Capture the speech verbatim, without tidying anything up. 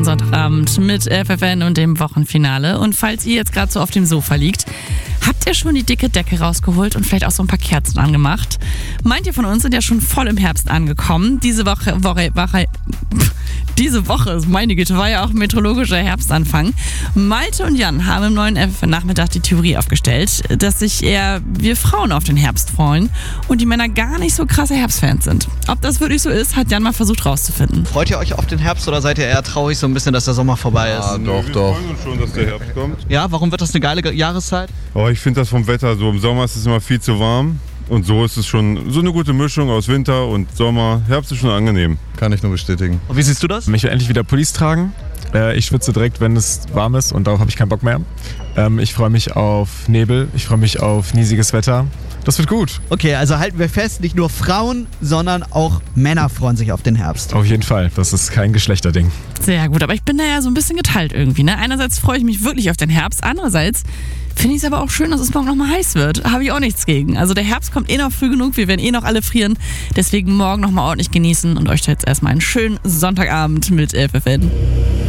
Sonntagabend mit F F N und dem Wochenfinale. Und falls ihr jetzt gerade so auf dem Sofa liegt, habt ihr schon die dicke Decke rausgeholt und vielleicht auch so ein paar Kerzen angemacht? Manche von uns sind ja schon voll im Herbst angekommen. Diese Woche, Woche, Woche, diese Woche, meine Güte, war ja auch meteorologischer Herbstanfang. Malte und Jan haben im neuen F F N-Nachmittag die Theorie aufgestellt, dass sich eher wir Frauen auf den Herbst freuen und die Männer gar nicht so krasse Herbstfans sind. Ob das wirklich so ist, hat Jan mal versucht rauszufinden. Freut ihr euch auf den Herbst oder seid ihr eher traurig so ein bisschen, dass der Sommer vorbei ist? Ja, doch, wir doch. freuen uns schon, dass der Herbst kommt. Ja, warum wird das eine geile Jahreszeit? Oh, ich finde das vom Wetter so. Im Sommer ist es immer viel zu warm. Und so ist es schon so eine gute Mischung aus Winter und Sommer. Herbst ist schon angenehm. Kann ich nur bestätigen. Und wie siehst du das? Ich will endlich wieder Pullis tragen. Äh, ich schwitze direkt, wenn es warm ist und darauf habe ich keinen Bock mehr. Ähm, ich freue mich auf Nebel, ich freue mich auf niesiges Wetter. Das wird gut. Okay, also halten wir fest, nicht nur Frauen, sondern auch Männer freuen sich auf den Herbst. Auf jeden Fall, das ist kein Geschlechterding. Sehr gut, aber ich bin da ja so ein bisschen geteilt irgendwie. Ne? Einerseits freue ich mich wirklich auf den Herbst, andererseits finde ich es aber auch schön, dass es morgen nochmal heiß wird. Habe ich auch nichts gegen. Also der Herbst kommt eh noch früh genug, wir werden eh noch alle frieren. Deswegen morgen nochmal ordentlich genießen und euch jetzt erstmal einen schönen Sonntagabend mit F F N.